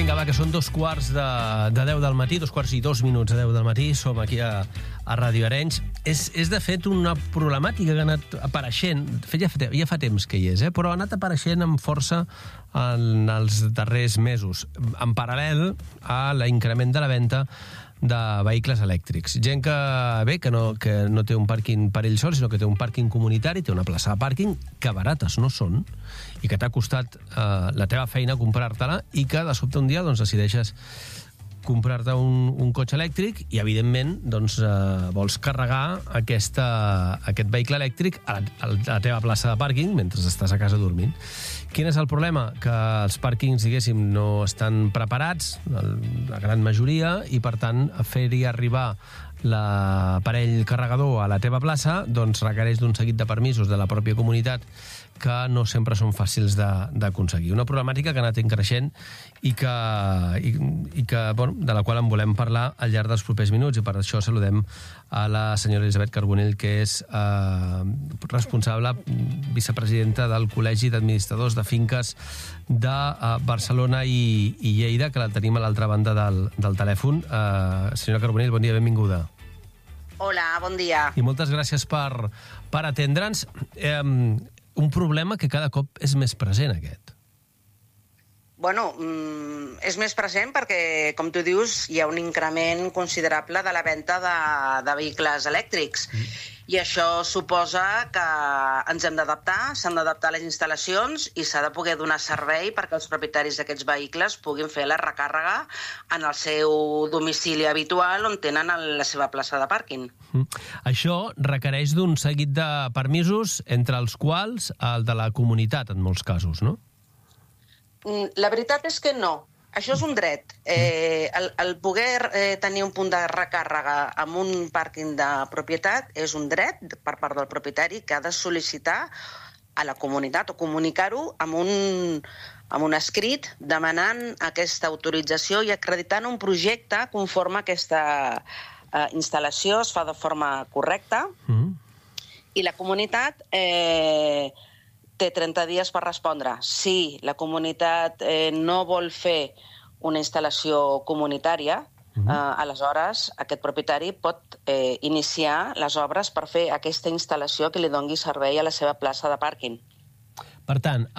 Vinga, va, que són 2:15 del matí, 2:02 de 10 del matí, som aquí a Ràdio Arenys. És de fet, una problemàtica que ha anat apareixent, ja fa temps que hi és, però ha anat apareixent amb força en els darrers mesos, en paral·lel a l'increment de la venda de vehicles elèctrics. Gent que no té un pàrquing per ell sol, sinó que té un pàrquing comunitari, té una plaça de pàrquing, que barates no són, i que t'ha costat la teva feina comprar-te-la, i que de sobte un dia decideixes comprar-te un cotxe elèctric i, evidentment, vols carregar aquest vehicle elèctric a la teva plaça de pàrquing mentre estàs a casa dormint. Quin és el problema? Que els pàrquings, diguéssim, no estan preparats, la gran majoria, i, per tant, fer-hi arribar l'aparell carregador a la teva plaça requereix d'un seguit de permisos de la pròpia comunitat que no sempre són fàcils d'aconseguir. Una problemàtica que ha anat creixent i de la qual en volem parlar al llarg dels propers minuts, i per això saludem a la senyora Elisabet Carbonell, que és responsable, vicepresidenta del Col·legi d'Administradors de Finques de Barcelona i Lleida, que la tenim a l'altra banda del telèfon. Senyora Carbonell, bon dia, benvinguda. Hola, bon dia. I moltes gràcies per atendre'ns. Un problema que cada cop és més present, aquest. Bueno, és més present perquè, com tu dius, hi ha un increment considerable de la venda de vehicles elèctrics. I això suposa que ens hem d'adaptar, s'han d'adaptar les instal·lacions i s'ha de poder donar servei perquè els propietaris d'aquests vehicles puguin fer la recàrrega en el seu domicili habitual on tenen la seva plaça de pàrquing. Això requereix d'un seguit de permisos, entre els quals el de la comunitat, en molts casos, no? La veritat és que no. Això és un dret. El poder tenir un punt de recàrrega amb un pàrquing de propietat és un dret per part del propietari que ha de sol·licitar a la comunitat o comunicar-ho amb un escrit demanant aquesta autorització i acreditant un projecte conforme aquesta instal·lació es fa de forma correcta i la comunitat té 30 dies per respondre. Si la comunitat no vol fer una instal·lació comunitària, aleshores aquest propietari pot iniciar les obres per fer aquesta instal·lació que li doni servei a la seva plaça de pàrquing. Per tant,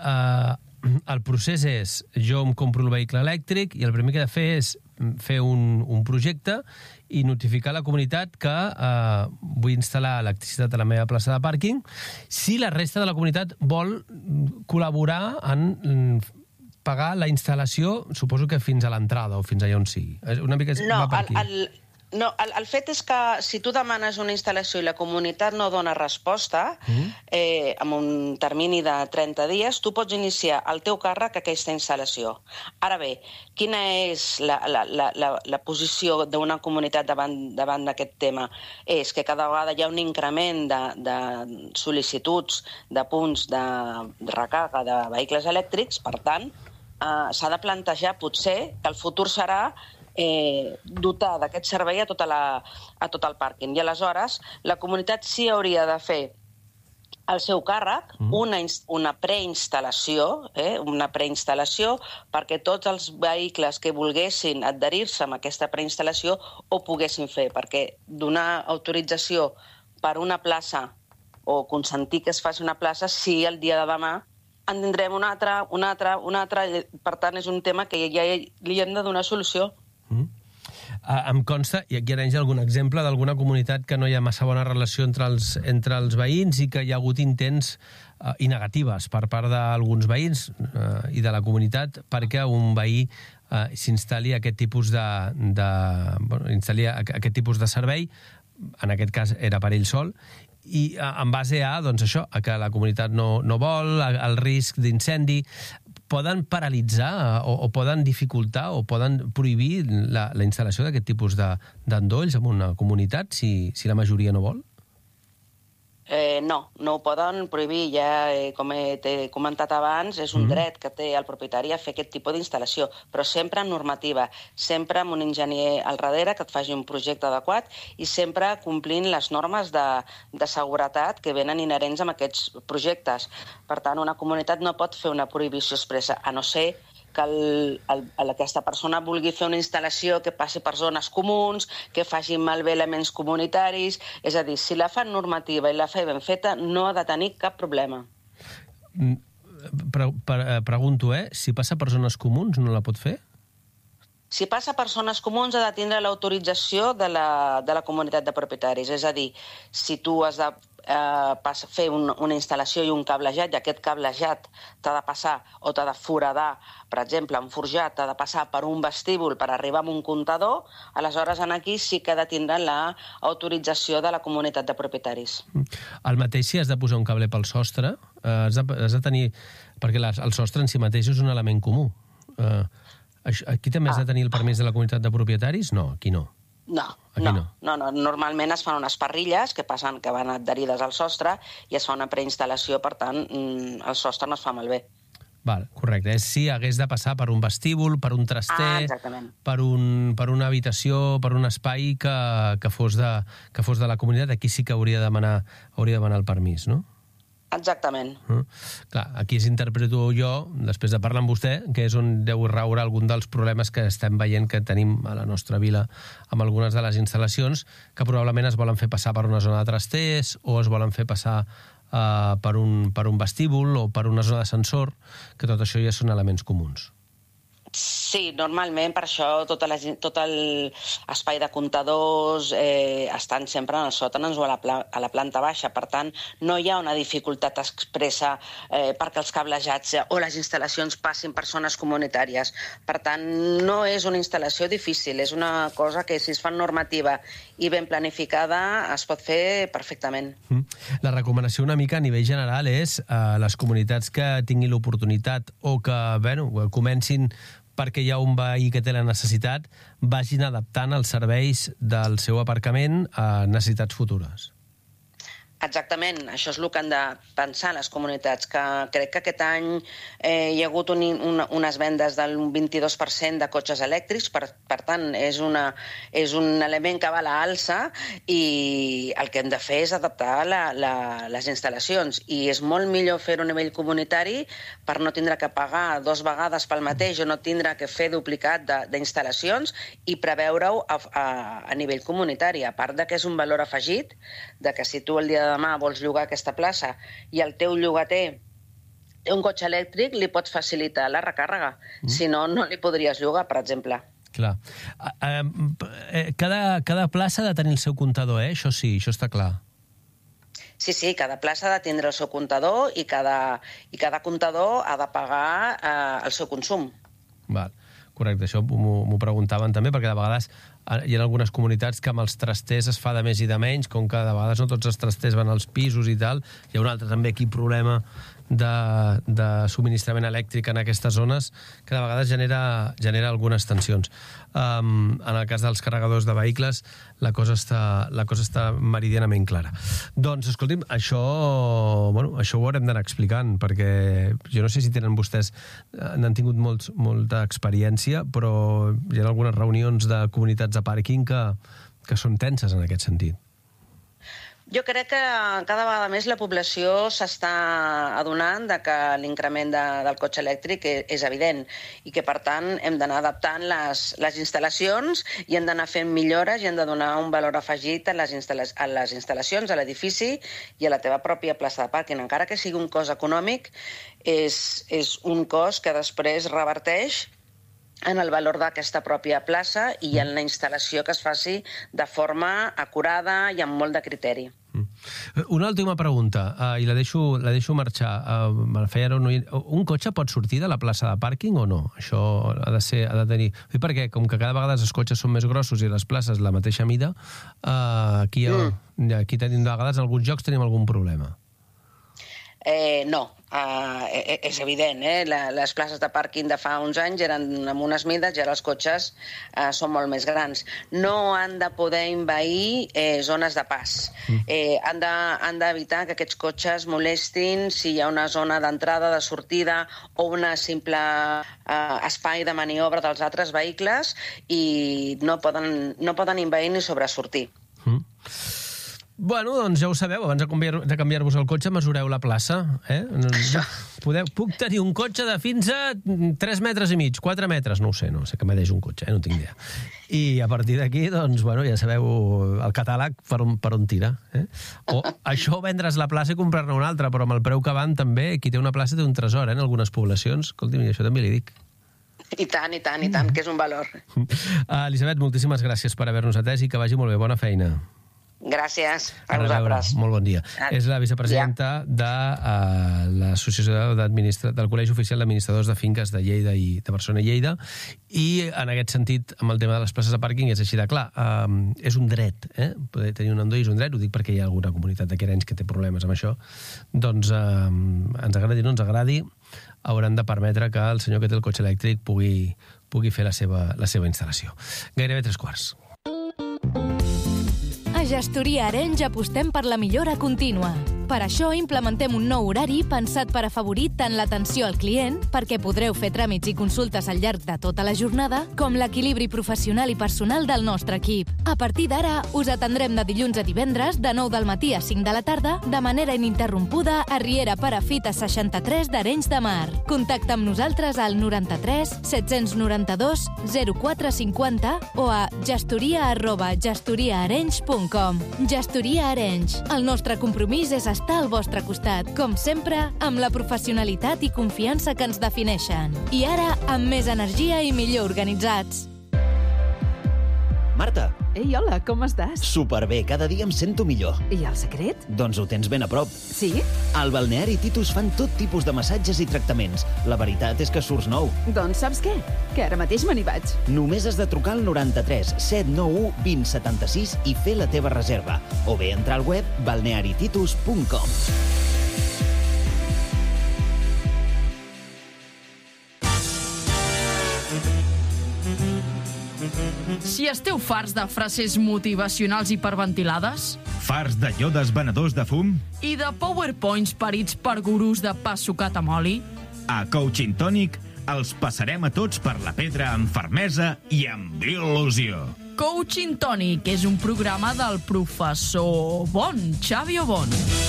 el procés és: jo em compro el vehicle elèctric i el primer que he de fer és fer un projecte i notificar a la comunitat que vull instal·lar electricitat a la meva plaça de pàrquing. Si la resta de la comunitat vol col·laborar en pagar la instal·lació, suposo que fins a l'entrada o fins allà on sigui. Una mica va per aquí. No, el fet és que si tu demanes una instal·lació i la comunitat no dona resposta, amb un termini de 30 dies, tu pots iniciar al teu càrrec aquesta instal·lació. Ara bé, quina és la posició d'una comunitat davant d'aquest tema? És que cada vegada hi ha un increment de sol·licituds de punts de recàrrega de vehicles elèctrics, per tant, s'ha de plantejar potser que el futur serà dotar d'aquest servei a tot el pàrquing. I aleshores la comunitat sí hauria de fer al seu càrrec una preinstal·lació, perquè tots els vehicles que volguessin adherir-se a aquesta preinstal·lació ho poguessin fer, perquè donar autorització per una plaça o consentir que es faci una plaça, sí, el dia de demà en tindrem una altra. Per tant, és un tema que ja li hem de donar solució. Em consta, i aquí hi ha algun exemple d'alguna comunitat que no hi ha massa bona relació entre els veïns i que hi ha hagut intents i negatives per part d'alguns veïns i de la comunitat perquè un veí s'instal·li aquest tipus de servei, en aquest cas era per ell sol, i en base a això, a que la comunitat no vol, el risc d'incendi. Poden paralitzar o poden dificultar o poden prohibir la instal·lació d'aquest tipus d'endolls en una comunitat si la majoria no vol? No ho poden prohibir. Ja, com t'he comentat abans, és un dret que té el propietari a fer aquest tipus d'instal·lació, però sempre amb normativa, sempre amb un enginyer al darrere que et faci un projecte adequat i sempre complint les normes de seguretat que venen inherents amb aquests projectes. Per tant, una comunitat no pot fer una prohibició expressa, a no ser que aquesta persona vulgui fer una instal·lació que passi per zones comuns, que faci malbé elements comunitaris. És a dir, si la fan normativa i la fa ben feta, no ha de tenir cap problema. Pregunto, si passa per zones comuns no la pot fer? Si passa per zones comuns ha de tindre l'autorització de la comunitat de propietaris. És a dir, si tu has de fer una instal·lació i un cablejat, i aquest cablejat t'ha de passar o t'ha de foradar, per exemple, en forjat, t'ha de passar per un vestíbul per arribar a un comptador, aleshores aquí sí que ha de tindre l'autorització de la comunitat de propietaris. El mateix si has de posar un cable pel sostre, has de tenir... Perquè el sostre en si mateix és un element comú. Aquí també has de tenir el permís de la comunitat de propietaris? No, aquí no. No. Normalment es fan unes parrilles que van adherides al sostre i es fa una preinstal·lació, per tant, el sostre no es fa malbé. Val, correcte. És si hagués de passar per un vestíbul, per un traster, per una habitació, per un espai que fos de la comunitat, aquí sí que hauria de demanar el permís, no? Exactament. Clar, aquí interpreto jo, després de parlar amb vostè, que és on deu raure algun dels problemes que estem veient que tenim a la nostra vila amb algunes de les instal·lacions, que probablement es volen fer passar per una zona de trasters o es volen fer passar per un vestíbul o per una zona d'ascensor, que tot això ja són elements comuns. Sí, normalment per això tot l'espai de comptadors estan sempre en el sòtans o a la planta baixa. Per tant, no hi ha una dificultat expressa perquè els cablejats o les instal·lacions passin per zones comunitàries. Per tant, no és una instal·lació difícil, és una cosa que si es fa normativa i ben planificada es pot fer perfectament. La recomanació una mica a nivell general és les comunitats que tinguin l'oportunitat o que comencin perquè hi ha un veí que té la necessitat, vagin adaptant els serveis del seu aparcament a necessitats futures. Exactament, això és el que han de pensar les comunitats, que crec que aquest any hi ha hagut unes vendes del 22% de cotxes elèctrics, per tant, és un element que va a l'alça i el que hem de fer és adaptar les instal·lacions. I és molt millor fer-ho a nivell comunitari per no tindre que pagar 2 vegades pel mateix o no tindre que fer duplicat d'instal·lacions i preveure-ho a nivell comunitari. A part que és un valor afegit, de que si tu el dia de demà vols llogar aquesta plaça i el teu llogater té un cotxe elèctric, li pots facilitar la recàrrega. Si no, no li podries llogar, per exemple. Clar. Cada plaça ha de tenir el seu comptador, això sí, això està clar. Sí, cada plaça ha de tindre el seu comptador i cada comptador ha de pagar el seu consum. Val. Correcte, això m'ho preguntaven també, perquè de vegades hi ha algunes comunitats que amb els trasters es fa de més i de menys, com que de vegades no tots els trasters van als pisos i tal. Hi ha un altre també aquí problema de subministrament elèctric en aquestes zones que de vegades genera algunes tensions. En el cas dels carregadors de vehicles la cosa està meridianament clara. Doncs, escolti'm, això ho haurem d'anar explicant, perquè jo no sé si vostès n'han tingut molta experiència, però hi ha algunes reunions de comunitats de pàrquing que són tenses en aquest sentit. Jo crec que cada vegada més la població s'està adonant que l'increment del cotxe elèctric és evident i que, per tant, hem d'anar adaptant les instal·lacions i hem d'anar fent millores i hem de donar un valor afegit a les instal·lacions, a l'edifici i a la teva pròpia plaça de pàrquing. Encara que sigui un cost econòmic, és un cost que després reverteix en el valor d'aquesta pròpia plaça i en la instal·lació que es faci de forma acurada i amb molt de criteri. Una última pregunta, i la deixo marxar. Un cotxe pot sortir de la plaça de pàrquing o no? Això ha de tenir... Perquè com que cada vegada els cotxes són més grossos i les places la mateixa mida, aquí tenim de vegades, en alguns llocs tenim algun problema. No, és evident, les places de pàrquing de fa uns anys eren amb unes mides i ara els cotxes són molt més grans. No han de poder envair zones de pas. Han d'evitar que aquests cotxes molestin si hi ha una zona d'entrada, de sortida o una simple espai de maniobra dels altres vehicles i no poden envair ni sobresortir. Bueno, doncs ja ho sabeu, abans de canviar-vos el cotxe, mesureu la plaça. Puc tenir un cotxe de fins a 3 metres i mig, 4 metres, no ho sé què medeix un cotxe, no tinc idea. I a partir d'aquí, doncs, bueno, ja sabeu el catàleg per on tira. O això, vendre's la plaça i comprar-ne una altra, però amb el preu que van també, qui té una plaça té un tresor, en algunes poblacions. Escolti'm, això també li dic. I tant, que és un valor. Elisabet, moltíssimes gràcies per haver-nos atès i que vagi molt bé. Bona feina. Gràcies a vosaltres. Molt bon dia. És la vicepresidenta de l'Associació del Col·legi Oficial d'Administradors de Finques de Lleida i de Barcelona i Lleida, i en aquest sentit, amb el tema de les places de pàrquing, és així de clar. És un dret, poder tenir un endoll és un dret, ho dic perquè hi ha alguna comunitat de Arenys que té problemes amb això. Doncs ens agradi o no ens agradi, hauran de permetre que el senyor que té el cotxe elèctric pugui fer la seva instal·lació. Gairebé 3:15. A Gestoria Arenys apostem per la millora contínua. Per això implementem un nou horari pensat per afavorir tant l'atenció al client, perquè podreu fer tràmits i consultes al llarg de tota la jornada, com l'equilibri professional i personal del nostre equip. A partir d'ara, us atendrem de dilluns a divendres, de 9 del matí a 5 de la tarda, de manera ininterrompuda a Riera Perafita 63 d'Arenys de Mar. Contacta amb nosaltres al 93 792 0450 o a gestoria@gestoriaarenys.com. Gestoria Arenys. El nostre compromís és estar al vostre costat, com sempre, amb la professionalitat i confiança que ens defineixen. I ara, amb més energia i millor organitzats. Marta. Ei, hola, com estàs? Superbé, cada dia em sento millor. I el secret? Doncs ho tens ben a prop. Sí? Al Balneari Titus fan tot tipus de massatges i tractaments. La veritat és que surts nou. Doncs saps què? Que ara mateix me n'hi vaig. Només has de trucar al 93 791 2076 i fer la teva reserva. O bé entrar al web balnearititus.com. Si esteu farts de frases motivacionals hiperventilades, farts de iodes venedors de fum i de powerpoints parits per gurús de pa sucat amb oli, a Coaching Tònic els passarem a tots per la pedra amb fermesa i amb il·lusió. Coaching Tònic és un programa del professor Xavi Obon.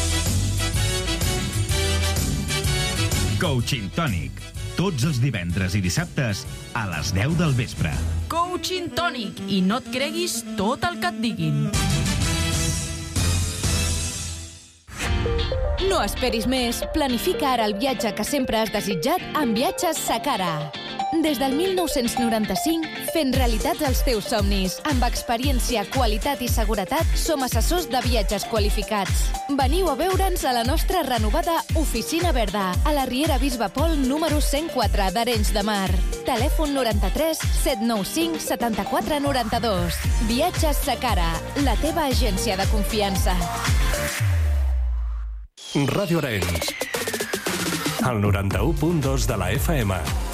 Coaching Tònic, tots els divendres i dissabtes a les 10 del vespre. Coaching Tònic, i no et creguis tot el que et diguin. No esperis més. Planifica ara el viatge que sempre has desitjat amb Viatges Sacara. Des del 1995, fent realitat els teus somnis. Amb experiència, qualitat i seguretat, som assessors de viatges qualificats. Veniu a veure'ns a la nostra renovada Oficina Verda, a la Riera Bisbe Pol número 104 d'Arenys de Mar. Telèfon 93 795 74 92. Viatges Sacara, la teva agència de confiança. Ràdio Arenys, el 91.2 de la FM.